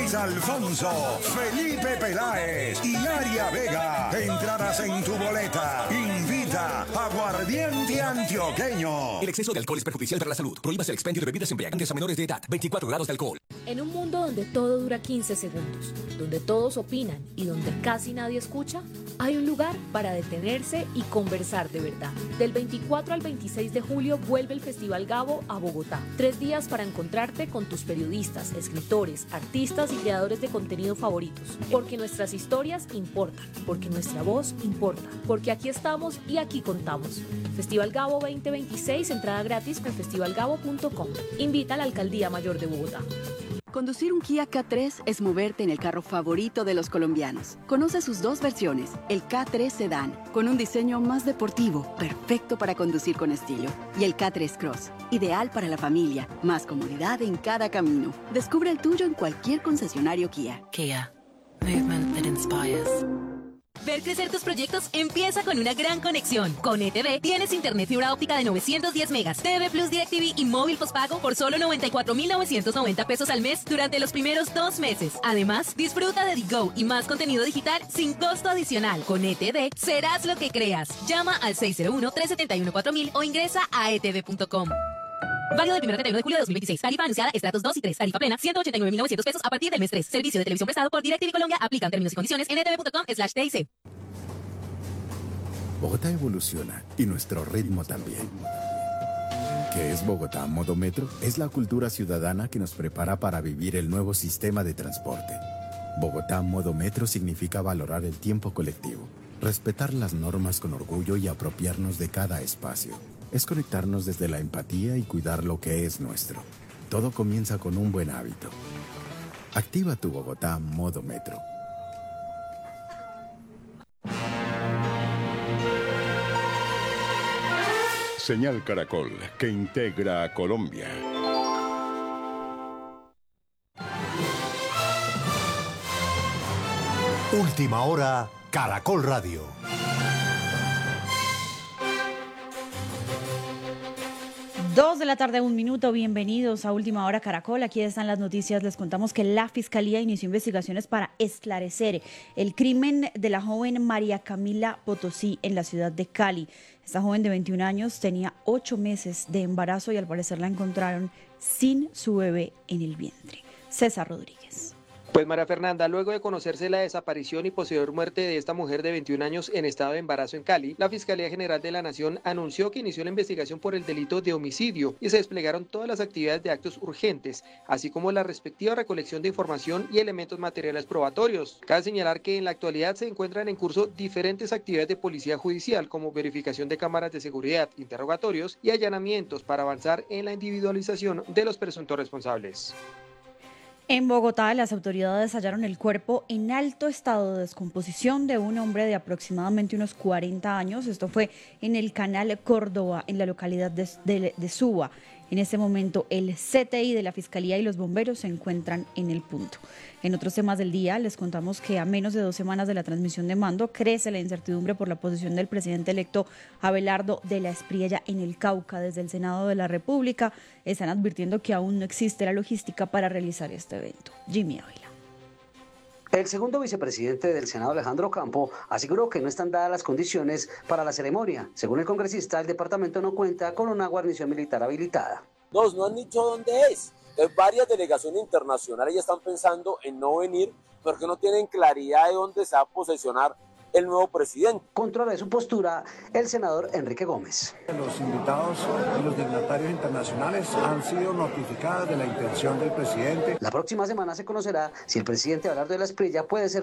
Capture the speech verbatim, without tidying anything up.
Luis Alfonso, Felipe Peláez y Aria Vega. Entradas en tu boleta. Invita Aguardiente Antioqueño. El exceso de alcohol es perjudicial para la salud. Prohíbas el expendio de bebidas embriagantes a menores de edad. veinticuatro grados de alcohol. En un mundo donde todo dura quince segundos, donde todos opinan y donde casi nadie escucha, hay un lugar para detenerse y conversar de verdad. Del veinticuatro al veintiséis de julio vuelve el Festival Gabo a Bogotá. Tres días para encontrarte con tus periodistas, escritores, artistas y creadores de contenido favoritos. Porque nuestras historias importan, porque nuestra voz importa, porque aquí estamos y aquí contamos. Festival Gabo veinte veintiséis, entrada gratis en festival gabo punto com. Invita a la Alcaldía Mayor de Bogotá. Conducir un Kia K tres es moverte en el carro favorito de los colombianos. Conoce sus dos versiones, el K tres Sedan, con un diseño más deportivo, perfecto para conducir con estilo, y el K tres Cross, ideal para la familia, más comodidad en cada camino. Descubre el tuyo en cualquier concesionario Kia. Kia, movement that inspires. Ver crecer tus proyectos empieza con una gran conexión. Con E T V tienes internet fibra óptica de novecientos diez megas, T V Plus DirecTV y móvil postpago por solo noventa y cuatro mil novecientos noventa pesos al mes durante los primeros dos meses. Además, disfruta de Digo y más contenido digital sin costo adicional. Con E T V serás lo que creas. Llama al seis cero uno, tres siete uno, cuatro mil o ingresa a e t v punto com. Válido del primero al treinta y uno de julio de dos mil veintiséis. Tarifa anunciada estratos dos y tres. Tarifa plena ciento ochenta y nueve mil novecientos pesos a partir del mes tres. Servicio de televisión prestado por DirecTV Colombia. Aplican términos y condiciones en e t v punto com slash t i c. Bogotá evoluciona y nuestro ritmo también. ¿Qué es Bogotá Modo Metro? Es la cultura ciudadana que nos prepara para vivir el nuevo sistema de transporte. Bogotá Modo Metro significa valorar el tiempo colectivo, respetar las normas con orgullo y apropiarnos de cada espacio. Es conectarnos desde la empatía y cuidar lo que es nuestro. Todo comienza con un buen hábito. Activa tu Bogotá Modo Metro. Señal Caracol, que integra a Colombia. Última hora, Caracol Radio. Dos de la tarde, un minuto. Bienvenidos a Última Hora Caracol. Aquí están las noticias. Les contamos que la Fiscalía inició investigaciones para esclarecer el crimen de la joven María Camila Potosí en la ciudad de Cali. Esta joven de veintiún años tenía ocho meses de embarazo y al parecer la encontraron sin su bebé en el vientre. César Rodríguez. Pues María Fernanda, luego de conocerse la desaparición y posterior muerte de esta mujer de veintiún años en estado de embarazo en Cali, la Fiscalía General de la Nación anunció que inició la investigación por el delito de homicidio y se desplegaron todas las actividades de actos urgentes, así como la respectiva recolección de información y elementos materiales probatorios. Cabe señalar que en la actualidad se encuentran en curso diferentes actividades de policía judicial, como verificación de cámaras de seguridad, interrogatorios y allanamientos para avanzar en la individualización de los presuntos responsables. En Bogotá, las autoridades hallaron el cuerpo en alto estado de descomposición de un hombre de aproximadamente unos cuarenta años. Esto fue en el Canal Córdoba, en la localidad de, de, de Suba. En este momento, el C T I de la Fiscalía y los bomberos se encuentran en el punto. En otros temas del día, les contamos que a menos de dos semanas de la transmisión de mando, crece la incertidumbre por la posición del presidente electo Abelardo de la Espriella en el Cauca. Desde el Senado de la República están advirtiendo que aún no existe la logística para realizar este evento. Jimmy Ávila. El segundo vicepresidente del Senado, Alejandro Campo, aseguró que no están dadas las condiciones para la ceremonia. Según el congresista, el departamento no cuenta con una guarnición militar habilitada. No, no han dicho dónde es. Entonces, varias delegaciones internacionales ya están pensando en no venir porque no tienen claridad de dónde se va a posesionar el nuevo presidente. Controla de su postura el senador Enrique Gómez. Los invitados y los dignatarios internacionales han sido notificados de la intención del presidente. La próxima semana se conocerá si el presidente Abelardo de la Espriella puede ser